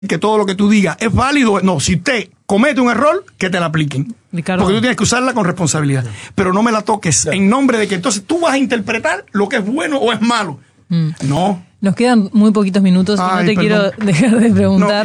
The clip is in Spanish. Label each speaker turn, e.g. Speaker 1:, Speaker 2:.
Speaker 1: que todo lo que tú digas es válido. No, si usted comete un error, que te la apliquen.
Speaker 2: Ricardo.
Speaker 1: Porque tú tienes que usarla con responsabilidad. Pero no me la toques en nombre de que entonces tú vas a interpretar lo que es bueno o es malo. No.
Speaker 2: Nos quedan muy poquitos minutos y no
Speaker 1: Ay,
Speaker 2: te
Speaker 1: perdón.
Speaker 2: quiero dejar de preguntar.
Speaker 1: No,